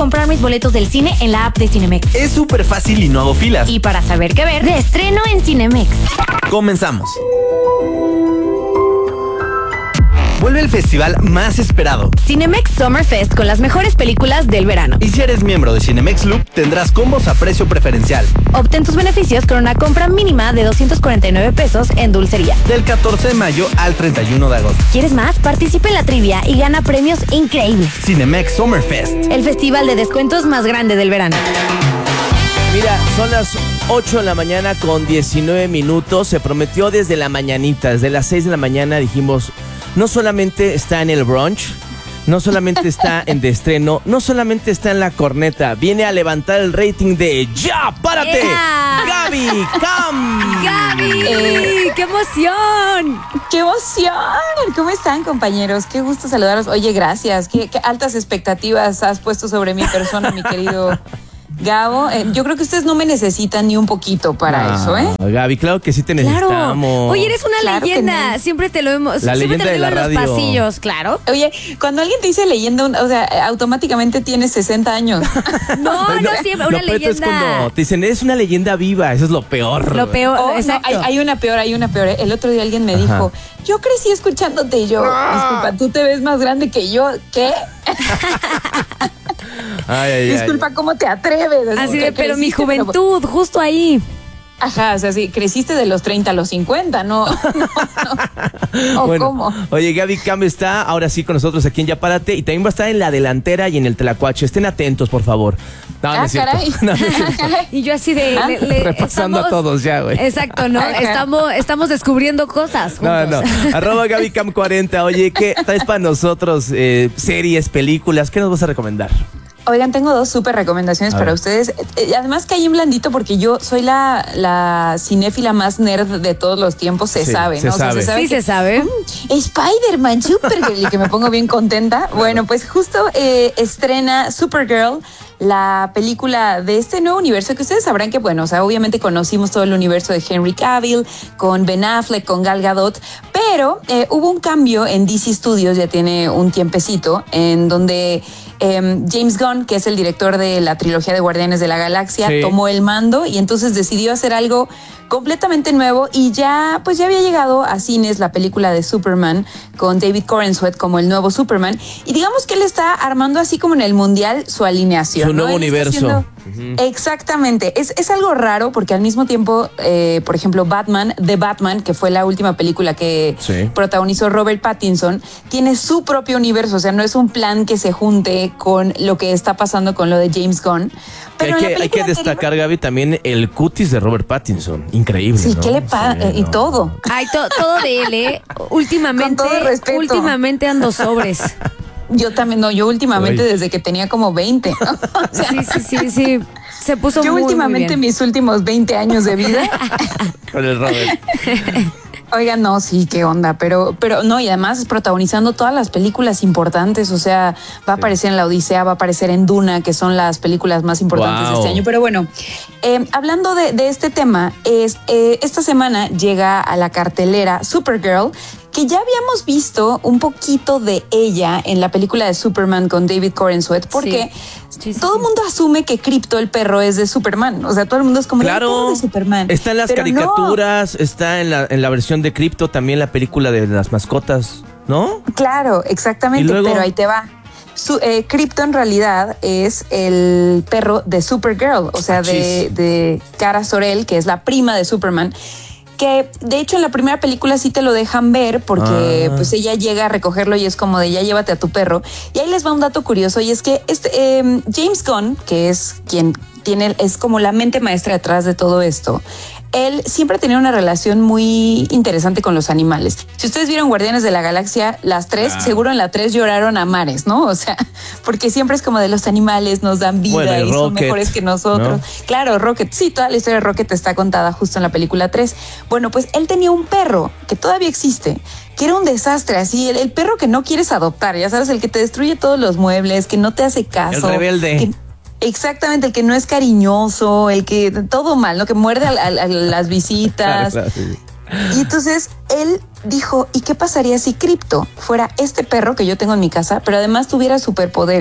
comprar mis boletos del cine en la app de Cinemex. Es súper fácil y no hago filas. Y para saber qué ver, de estreno en Cinemex. Comenzamos. Vuelve el festival más esperado. Cinemex Summer Fest con las mejores películas del verano. Y si eres miembro de Cinemex Loop, tendrás combos a precio preferencial. Obtén tus beneficios con una compra mínima de 249 pesos en dulcería. Del 14 de mayo al 31 de agosto. ¿Quieres más? Participa en la trivia y gana premios increíbles. Cinemex Summer Fest. El festival de descuentos más grande del verano. Mira, son las 8 de la mañana con 19 minutos. Se prometió desde la mañanita, desde las 6 de la mañana dijimos... No solamente está en el brunch, no solamente está en de estreno, no solamente está en la corneta, viene a levantar el rating de ¡Ya, párate! ¡Ea! ¡Gaby Cam! ¡Gaby! ¡Qué emoción! ¡Qué emoción! ¿Cómo están, compañeros? Qué gusto saludaros. Oye, gracias. Qué altas expectativas has puesto sobre mi persona, mi querido Gabo. Yo creo que ustedes no me necesitan ni un poquito para eso, ¿eh? Gaby, claro que sí te Claro. necesitamos. Oye, eres una leyenda. Siempre te lo hemos... La siempre leyenda te lo de la digo en los radio. pasillos, claro. Oye, cuando alguien te dice leyenda, o sea, automáticamente tienes 60 años. No siempre. Una Lo peor es leyenda. cuando te dicen, eres una leyenda viva, eso es lo peor. Lo peor, Oh, no, exacto. hay una peor. El otro día alguien me dijo, yo crecí escuchándote y yo, disculpa, tú te ves más grande que yo. ¿Qué? Disculpa, ¿cómo te atreves? Así Que de, pero mi creciste, juventud, justo ahí. Ajá, o sea, sí, creciste de los 30 a los 50, ¿no? ¿O Bueno, cómo? Oye, Gaby Cam está ahora sí con nosotros aquí en Ya Párate y también va a estar en la delantera y en el Tlacuache. Estén atentos, por favor. No, no es cierto. Caray. No, no es cierto. Y yo así de... Repasando a todos ya, güey. Exacto, ¿no? Estamos descubriendo cosas No, juntos. no. Arroba GabyCam40. Oye, ¿qué traes para nosotros? Series, películas, ¿qué nos vas a recomendar? Oigan, tengo dos súper recomendaciones para ustedes. Además caí en blandito porque yo soy la cinéfila más nerd de todos los tiempos, se sabe, ¿no? Se sabe. Sí, se sabe. Spider-Man, Supergirl, y que me pongo bien contenta. Bueno, pues justo estrena Supergirl, la película de este nuevo universo que ustedes sabrán que, bueno, o sea, obviamente conocimos todo el universo de Henry Cavill, con Ben Affleck, con Gal Gadot, pero hubo un cambio en DC Studios, ya tiene un tiempecito, en donde James Gunn, que es el director de la trilogía de Guardianes de la Galaxia, tomó el mando y entonces decidió hacer algo completamente nuevo y ya había llegado a cines la película de Superman con David Corenswet como el nuevo Superman y digamos que él está armando así como en el mundial su alineación. Su nuevo universo. Exactamente, es algo raro porque al mismo tiempo, por ejemplo, The Batman, que fue la última película que protagonizó Robert Pattinson, tiene su propio universo, o sea, no es un plan que se junte con lo que está pasando con lo de James Gunn. Pero hay que destacar, Gaby, también el cutis de Robert Pattinson. Increíble, sí, ¿no? ¿qué le pasa? Y todo. Ay, todo de él, ¿eh? Últimamente, Con todo respeto. últimamente ando sobres. Yo también, no, yo últimamente desde que tenía como 20. ¿no? O sea, Sí. Se puso yo muy últimamente bien. mis últimos 20 años de vida. Con el Robert. Oigan, no, sí, qué onda, pero no, y además protagonizando todas las películas importantes, o sea, va a aparecer en La Odisea, va a aparecer en Duna, que son las películas más importantes de este año. Pero bueno, hablando de este tema, esta semana llega a la cartelera Supergirl, que ya habíamos visto un poquito de ella en la película de Superman con David Corenswet, porque todo el mundo asume que Krypto, el perro, es de Superman. O sea, todo el mundo es como el perro de Superman. Está en las caricaturas, está en la versión de Krypto, también la película de las mascotas, ¿no? Claro, exactamente, pero ahí te va. Krypto en realidad es el perro de Supergirl, o sea, de Kara Zor-El, que es la prima de Superman, que de hecho en la primera película sí te lo dejan ver porque pues ella llega a recogerlo y es como de ya llévate a tu perro. Y ahí les va un dato curioso y es que James Gunn, que es quien es como la mente maestra detrás de todo esto, él siempre tenía una relación muy interesante con los animales. Si ustedes vieron Guardianes de la Galaxia, las tres, seguro en la 3 lloraron a mares, ¿no? O sea, porque siempre es como de los animales nos dan vida y son mejores que nosotros. ¿No? Claro, Rocket, sí, toda la historia de Rocket está contada justo en la película 3. Bueno, pues él tenía un perro que todavía existe, que era un desastre, así, el perro que no quieres adoptar, ya sabes, el que te destruye todos los muebles, que no te hace caso. El rebelde. Exactamente, el que no es cariñoso, el que todo mal, ¿no? Que muerde a las visitas. Claro, sí. Y entonces él dijo, ¿y qué pasaría si Krypto fuera este perro que yo tengo en mi casa, pero además tuviera superpoderes?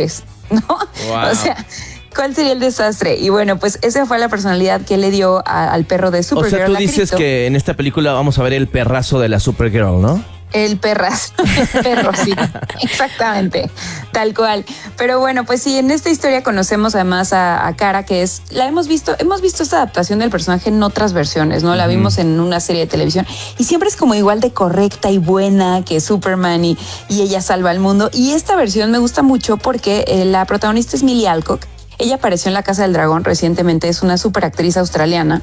¿no? Wow. O sea, ¿cuál sería el desastre? Y bueno, pues esa fue la personalidad que le dio al perro de Supergirl. O sea, tú dices que en esta película vamos a ver el perrazo de la Supergirl, ¿no? El perrazo, perro, sí, exactamente, tal cual. Pero bueno, pues sí, en esta historia conocemos además a Kara, que hemos visto esta adaptación del personaje en otras versiones, ¿no? La vimos en una serie de televisión y siempre es como igual de correcta y buena que Superman y ella salva al mundo. Y esta versión me gusta mucho porque la protagonista es Millie Alcock. Ella apareció en La Casa del Dragón recientemente, es una superactriz australiana.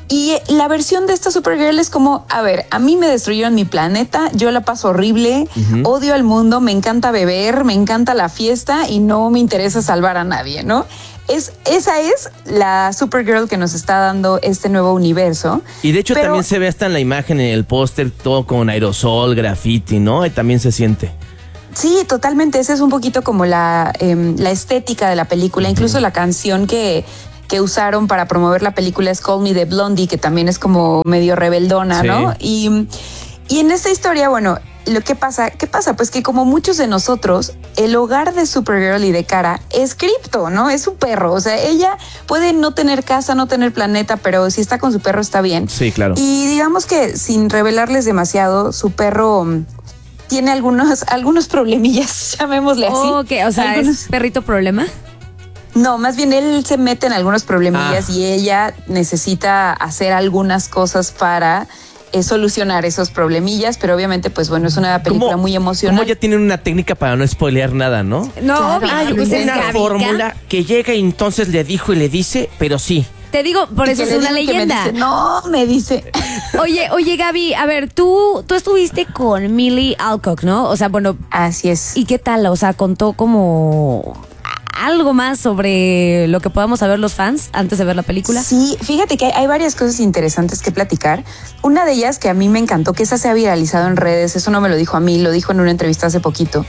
Y la versión de esta Supergirl es como, a ver, a mí me destruyeron mi planeta, yo la paso horrible, odio al mundo, me encanta beber, me encanta la fiesta y no me interesa salvar a nadie, ¿no? Esa es la Supergirl que nos está dando este nuevo universo. Y de hecho también se ve hasta en la imagen, en el póster, todo con aerosol, graffiti, ¿no? Y también se siente. Sí, totalmente. Esa es un poquito como la estética de la película, incluso la canción que usaron para promover la película es Call Me de Blondie, que también es como medio rebeldona, sí, ¿no? Y en esta historia, bueno, ¿qué pasa? Pues que como muchos de nosotros, el hogar de Supergirl y de Kara es Krypto, ¿no? Es un perro, o sea, ella puede no tener casa, no tener planeta, pero si está con su perro está bien. Sí, claro. Y digamos que sin revelarles demasiado, su perro tiene algunos problemillas, llamémosle así. Ok, o sea, ¿es perrito problema? No, más bien él se mete en algunos problemillas y ella necesita hacer algunas cosas para solucionar esos problemillas, pero obviamente, pues bueno, es una película muy emocional. Como ya tienen una técnica para no spoilear nada, ¿no? No, claro, pues es una fórmula que llega y entonces le dijo y le dice, pero sí. Te digo, por eso es una leyenda. Me dice. Oye, Gaby, a ver, tú estuviste con Millie Alcock, ¿no? O sea, bueno. Así es. ¿Y qué tal? O sea, contó como algo más sobre lo que podamos saber los fans antes de ver la película. Sí, fíjate que hay varias cosas interesantes que platicar. Una de ellas que a mí me encantó, que esa se ha viralizado en redes, eso no me lo dijo a mí, lo dijo en una entrevista hace poquito,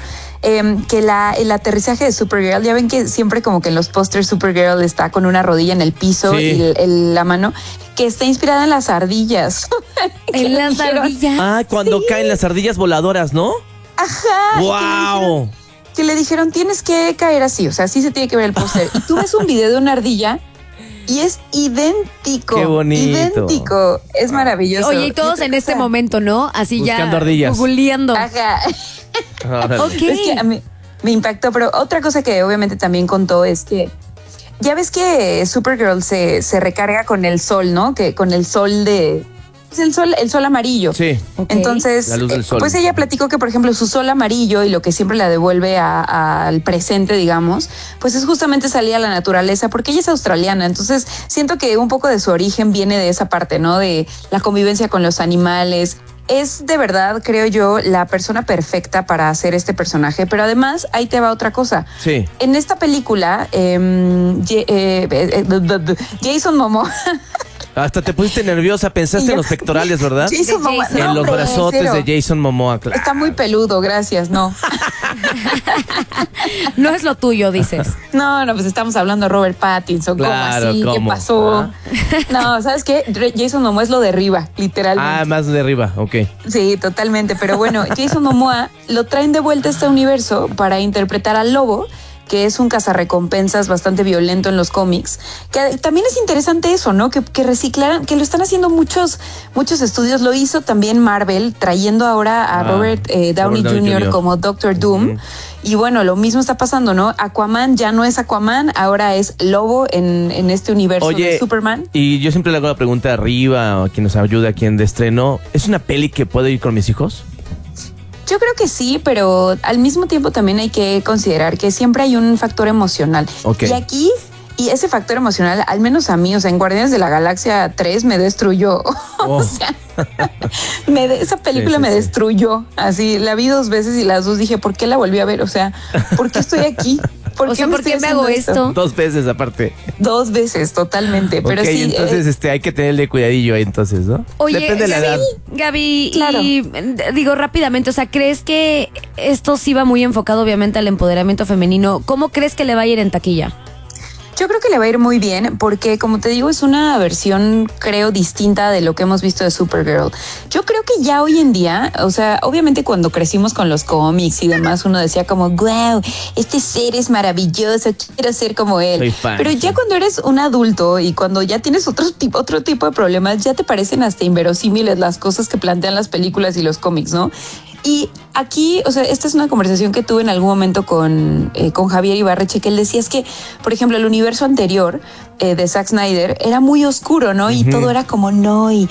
que el aterrizaje de Supergirl, ya ven que siempre como que en los pósters Supergirl está con una rodilla en el piso, sí, y la mano, que está inspirada en las ardillas. ¿En las ardillas? Ah, cuando caen las ardillas voladoras, ¿no? Ajá. ¡Wow! Que le dijeron, tienes que caer así, o sea, así se tiene que ver el póster. Y tú ves un video de una ardilla y es idéntico. ¡Qué bonito! Idéntico. Es maravilloso. Oye, y todos en este momento, ¿no? Así buscando ya ardillas. Googleando. Ajá. Okay. Es que a mí me impactó, pero otra cosa que obviamente también contó es que ya ves que Supergirl se recarga con el sol, ¿no? Que con el sol el sol amarillo. Sí. Okay. Entonces, la luz del sol. Pues ella platicó que, por ejemplo, su sol amarillo y lo que siempre la devuelve al presente, digamos, pues es justamente salir a la naturaleza, porque ella es australiana. Entonces, siento que un poco de su origen viene de esa parte, ¿no? De la convivencia con los animales. Es de verdad, creo yo, la persona perfecta para hacer este personaje. Pero además, ahí te va otra cosa. Sí. En esta película, Jason Momoa. Hasta te pusiste nerviosa, pensaste en los pectorales, ¿verdad? Jason Momoa. En los brazotes de Jason Momoa, claro. Está muy peludo, gracias, no. No es lo tuyo, dices. No, pues estamos hablando de Robert Pattinson, claro, ¿cómo así? ¿cómo? ¿Qué pasó? No, ¿sabes qué? Jason Momoa es lo de arriba, literalmente. Ah, más de arriba, ok. Sí, totalmente, pero bueno, Jason Momoa lo traen de vuelta a este universo para interpretar al Lobo, que es un cazarrecompensas bastante violento en los cómics, que también es interesante eso, ¿no? Que reciclaran, que lo están haciendo muchos estudios, lo hizo también Marvel, trayendo ahora a Robert Downey Jr. como Doctor Doom, y bueno, lo mismo está pasando, ¿no? Aquaman ya no es Aquaman, ahora es Lobo en este universo de Superman. Y yo siempre le hago la pregunta arriba, o a quien nos ayude, a quien de estreno, ¿es una peli que puedo ir con mis hijos? Yo creo que sí, pero al mismo tiempo también hay que considerar que siempre hay un factor emocional. Okay. Y aquí, y ese factor emocional, al menos a mí, o sea, en Guardianes de la Galaxia 3 me destruyó. O sea, esa película me destruyó. Así, la vi 2 veces y las 2 dije, ¿por qué la volví a ver? O sea, ¿por qué estoy aquí? ¿Por qué me hago esto? 2 veces aparte. 2 veces, totalmente. Pero sí, entonces hay que tenerle cuidadillo ahí entonces, ¿no? Oye, depende de la edad. Gaby, claro. Y digo rápidamente, o sea, ¿crees que esto sí va muy enfocado obviamente al empoderamiento femenino? ¿Cómo crees que le va a ir en taquilla? Yo creo que le va a ir muy bien porque, como te digo, es una versión, creo, distinta de lo que hemos visto de Supergirl. Yo creo que ya hoy en día, o sea, obviamente cuando crecimos con los cómics y demás, uno decía como, wow, este ser es maravilloso, quiero ser como él. Soy fan, pero ya cuando eres un adulto y cuando ya tienes otro tipo de problemas, ya te parecen hasta inverosímiles las cosas que plantean las películas y los cómics, ¿no? Y aquí, o sea, esta es una conversación que tuve en algún momento con Javier Ibarreche, que él decía es que, por ejemplo, el universo anterior de Zack Snyder era muy oscuro, ¿no? Y todo era como no, y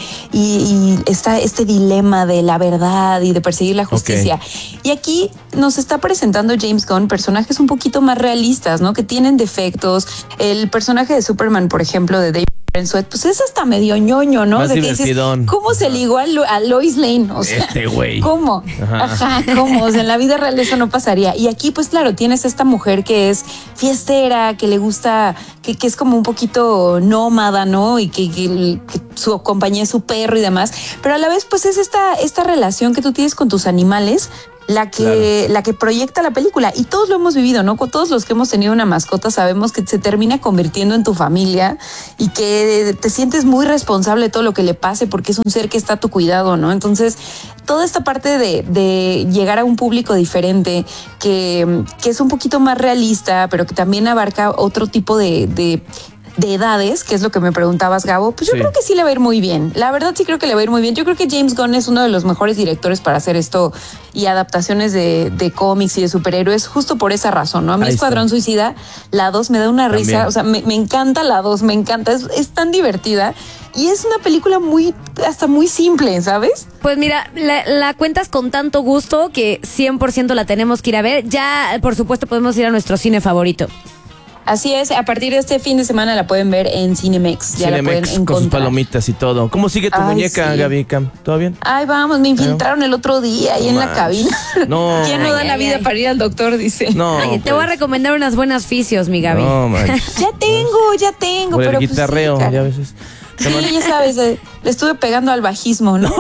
está este dilema de la verdad y de perseguir la justicia. Okay. Y aquí nos está presentando James Gunn personajes un poquito más realistas, ¿no? Que tienen defectos. El personaje de Superman, por ejemplo, de David Sweat, pues es hasta medio ñoño, ¿no? Más de que dices, ¿cómo se ligó a Lois Lane? O sea, güey. ¿Cómo? Ajá, ¿cómo? O sea, en la vida real eso no pasaría. Y aquí, pues claro, tienes esta mujer que es fiestera, que le gusta, que es como un poquito nómada, ¿no? Y que su compañía es su perro y demás. Pero a la vez, pues es esta relación que tú tienes con tus animales, la que proyecta la película. Y todos lo hemos vivido, ¿no? Con todos los que hemos tenido una mascota sabemos que se termina convirtiendo en tu familia y que te sientes muy responsable de todo lo que le pase porque es un ser que está a tu cuidado, ¿no? Entonces, toda esta parte de llegar a un público diferente, que es un poquito más realista, pero que también abarca otro tipo de edades, que es lo que me preguntabas, Gabo, pues yo creo que sí le va a ir muy bien. La verdad sí creo que le va a ir muy bien. Yo creo que James Gunn es uno de los mejores directores para hacer esto y adaptaciones de cómics y de superhéroes, justo por esa razón, ¿no? A mí Escuadrón Suicida, la 2 me da una risa, o sea, me encanta la 2, me encanta, es tan divertida. Y es una película hasta muy simple, ¿sabes? Pues mira, la cuentas con tanto gusto que 100% la tenemos que ir a ver. Ya, por supuesto, podemos ir a nuestro cine favorito. Así es, a partir de este fin de semana la pueden ver en Cinemex. Ya la pueden encontrar. Con sus palomitas y todo. ¿Cómo sigue tu muñeca, Gaby Cam? ¿Todo bien? Ay, vamos, me infiltraron el otro día ahí en la cabina. No. ¿Quién no da la vida para ir al doctor? Dice. No. Ay, te voy a recomendar unas buenas fisios, mi Gaby. No, Ya tengo. Por pero el guitarreo, pues sí, ya a veces. Sí, ya sabes, le estuve pegando al bajismo, ¿no?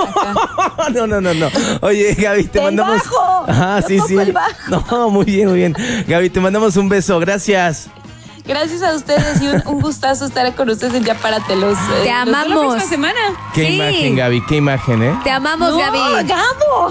No. Oye, Gaby, te mandamos. Bajo. Ajá, sí. No, muy bien. Gaby, te mandamos un beso. Gracias. Gracias a ustedes y un gustazo estar con ustedes en Ya Párate Te amamos. La próxima semana. Qué imagen, Gaby, qué imagen, ¿eh? Te amamos, Gaby. Gabo.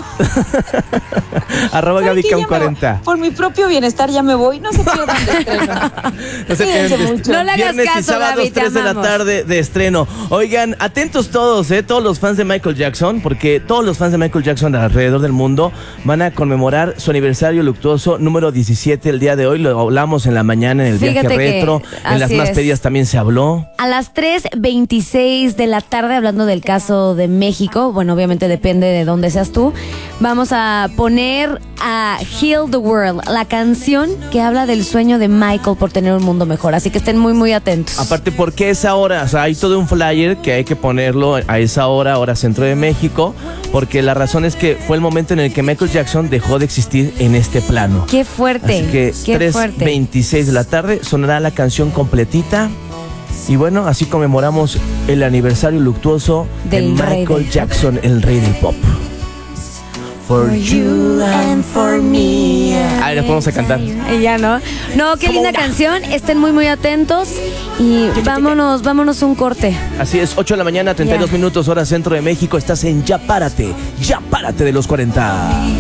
@ GabyCam40. Por mi propio bienestar ya me voy. No se pierdan de estreno. No se pierdan mucho. No le hagas viernes caso, y sábados, Gaby, 3 de la tarde de estreno. Oigan, atentos todos, todos los fans de Michael Jackson, porque todos los fans de Michael Jackson alrededor del mundo van a conmemorar su aniversario luctuoso número 17 el día de hoy. Lo hablamos en la mañana en el viaje retro. En las más pedidas también se habló. A las 3:26 de la tarde, hablando del caso de México, bueno, obviamente depende de dónde seas tú, vamos a poner a Heal the World, la canción que habla del sueño de Michael por tener un mundo mejor. Así que estén muy, muy atentos. Aparte, ¿por qué esa hora? O sea, hay todo un flyer que hay que ponerlo a esa hora centro de México, porque la razón es que fue el momento en el que Michael Jackson dejó de existir en este plano. ¡Qué fuerte! Así que 3:26 de la tarde sonará la canción completita. Y bueno, así conmemoramos el aniversario luctuoso de Michael Jackson, el rey del pop. For you and for me. Ahí nos podemos a cantar. Ya no. No, qué linda canción. Estén muy, muy atentos. Y vámonos un corte. Así es, 8 de la mañana, 32 minutos, hora centro de México. Estás en Ya Párate de los 40.